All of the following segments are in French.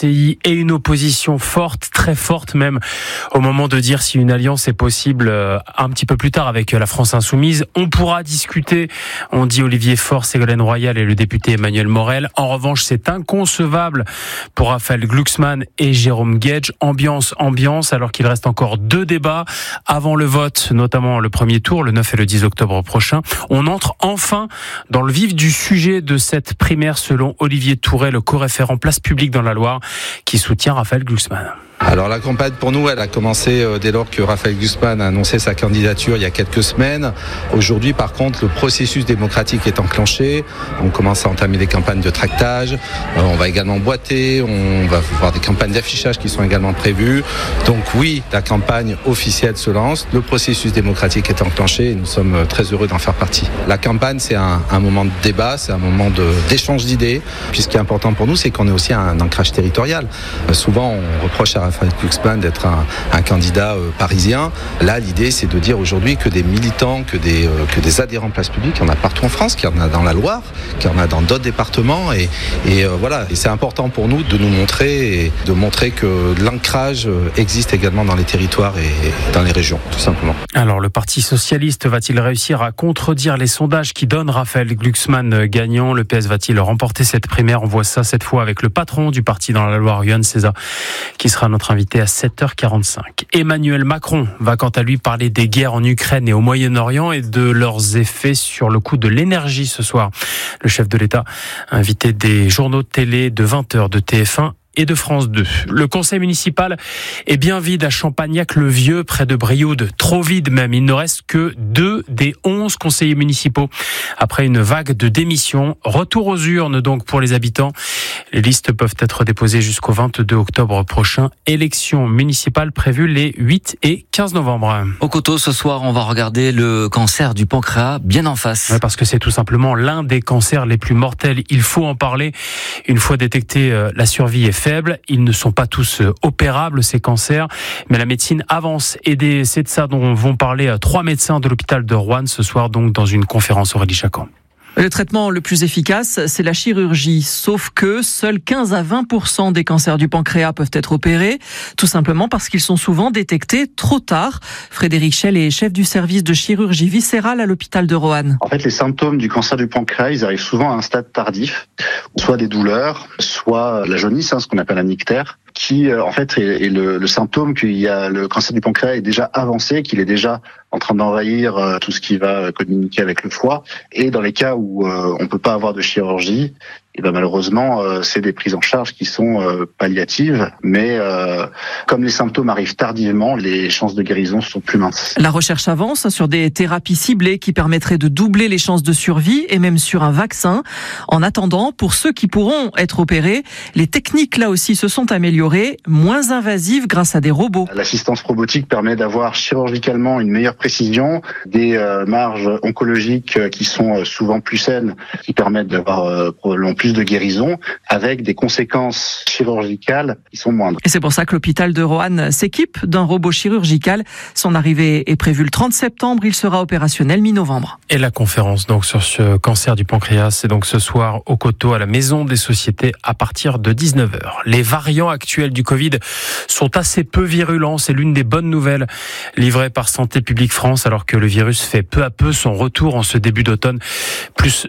LCI et une opposition forte, très forte même, au moment de dire si une alliance est possible un petit peu plus tard avec la France Insoumise. On pourra discuter, on dit Olivier Faure, Ségolène Royal et le député Emmanuel Morel. En revanche, c'est inconcevable pour Raphaël Glucksmann et Jérôme Guedj. Ambiance, alors qu'il reste encore 2 débats avant le vote, notamment le premier tour, le 9 et le 10 octobre prochain. On entre enfin dans le vif du sujet de cette primaire selon Olivier Touret, le co-référent Place Publique dans la Loire, qui soutient Raphaël Glucksmann. Alors la campagne pour nous, elle a commencé dès lors que Raphaël Glucksmann a annoncé sa candidature il y a quelques semaines. Aujourd'hui, par contre, le processus démocratique est enclenché. On commence à entamer des campagnes de tractage. On va également boiter. On va avoir des campagnes d'affichage qui sont également prévues. Donc oui, la campagne officielle se lance. Le processus démocratique est enclenché et nous sommes très heureux d'en faire partie. La campagne, c'est un moment de débat, c'est un moment d'échange d'idées. Puis ce qui est important pour nous, c'est qu'on ait aussi un ancrage territorial. Souvent, on reproche à Raphaël Glucksmann d'être un candidat parisien. Là, l'idée, c'est de dire aujourd'hui que des militants, que des adhérents Place Publique, il y en a partout en France, qu'il y en a dans la Loire, qu'il y en a dans d'autres départements. Et voilà. Et c'est important pour nous de nous montrer et de montrer que l'ancrage existe également dans les territoires et dans les régions, tout simplement. Alors, le Parti socialiste va-t-il réussir à contredire les sondages qui donnent Raphaël Glucksmann gagnant? Le PS va-t-il remporter cette primaire? On voit ça cette fois avec le patron du parti dans la Loire, Yohann César, qui sera notre invité à 7h45. Emmanuel Macron va quant à lui parler des guerres en Ukraine et au Moyen-Orient et de leurs effets sur le coût de l'énergie ce soir. Le chef de l'État a invité des journaux de télé de 20h de TF1 et de France 2. Le conseil municipal est bien vide à Champagnac-le-Vieux, près de Brioude. Trop vide même. Il ne reste que 2 des 11 conseillers municipaux. Après une vague de démissions, retour aux urnes donc pour les habitants. Les listes peuvent être déposées jusqu'au 22 octobre prochain. Élections municipales prévues les 8 et 15 novembre. Au Coteau, ce soir, on va regarder le cancer du pancréas bien en face. Ouais, parce que c'est tout simplement l'un des cancers les plus mortels. Il faut en parler. Une fois détecté, la survie est faible. Ils ne sont pas tous opérables, ces cancers, mais la médecine avance. Et c'est de ça dont vont parler 3 médecins de l'hôpital de Roanne ce soir, donc dans une conférence Aurélie Chacan. Le traitement le plus efficace, c'est la chirurgie. Sauf que seuls 15 à 20% des cancers du pancréas peuvent être opérés, tout simplement parce qu'ils sont souvent détectés trop tard. Frédéric Schell est chef du service de chirurgie viscérale à l'hôpital de Roanne. En fait, les symptômes du cancer du pancréas, ils arrivent souvent à un stade tardif, soit des douleurs, soit la jaunisse, ce qu'on appelle un ictère, qui en fait est le symptôme qu'il y a le cancer du pancréas est déjà avancé, qu'il est déjà en train d'envahir tout ce qui va communiquer avec le foie. Et dans les cas où on peut pas avoir de chirurgie, et ben malheureusement c'est des prises en charge qui sont palliatives, mais comme les symptômes arrivent tardivement, les chances de guérison sont plus minces. La recherche avance sur des thérapies ciblées qui permettraient de doubler les chances de survie et même sur un vaccin. En attendant, pour ceux qui pourront être opérés, les techniques là aussi se sont améliorées, moins invasives grâce à des robots. L'assistance robotique permet d'avoir chirurgicalement une meilleure précision, des marges oncologiques qui sont souvent plus saines, qui permettent d'avoir probablement plus de guérison, avec des conséquences chirurgicales qui sont moindres. Et c'est pour ça que l'hôpital de Roanne s'équipe d'un robot chirurgical. Son arrivée est prévue le 30 septembre, il sera opérationnel mi-novembre. Et la conférence donc sur ce cancer du pancréas, c'est donc ce soir au Coteau à la Maison des Sociétés à partir de 19h. Les variants actuels du Covid sont assez peu virulents, c'est l'une des bonnes nouvelles livrées par Santé publique France, alors que le virus fait peu à peu son retour en ce début d'automne. Plus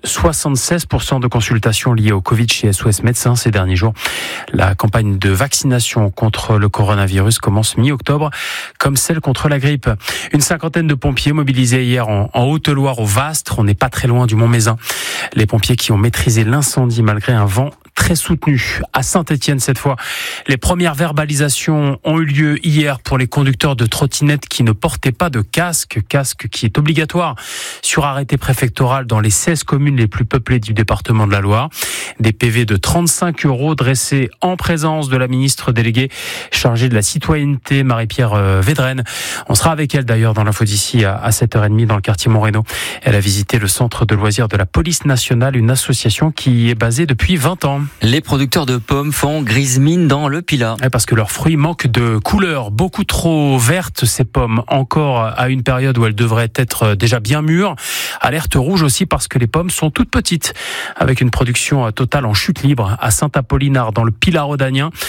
76% de consultations liées au Covid chez SOS Médecins ces derniers jours. La campagne de vaccination contre le coronavirus commence mi-octobre, comme celle contre la grippe. Une 50aine de pompiers mobilisés hier en Haute-Loire au Vastre. On n'est pas très loin du Mont-Mézin. Les pompiers qui ont maîtrisé l'incendie malgré un vent très soutenu. À Saint-Étienne cette fois, les premières verbalisations ont eu lieu hier pour les conducteurs de trottinettes qui ne portaient pas de casque qui est obligatoire sur arrêté préfectoral dans les 16 communes les plus peuplées du département de la Loire. Des PV de 35 € dressés en présence de la ministre déléguée chargée de la citoyenneté, Marie-Pierre Védrenne. On sera avec elle d'ailleurs dans l'info d'ici à 7h30 dans le quartier Montrénaud. Elle a visité le centre de loisirs de la police nationale, une association qui est basée depuis 20 ans. Les producteurs de pommes font grise mine dans le Pilat. Parce que leurs fruits manquent de couleur, beaucoup trop vertes ces pommes, encore à une période où elles devraient être déjà bien mûres. Alerte rouge aussi parce que les pommes sont toutes petites, avec une production totale en chute libre à Saint-Apollinard dans le Pilat rhodanien.